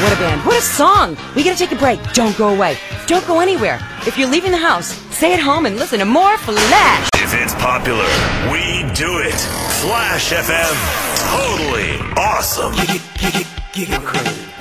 What a band. What a song. We gotta take a break. Don't go away. Don't go anywhere. If you're leaving the house, stay at home and listen to more Flash. If it's popular, we do it. Flash FM. Totally awesome. Get it,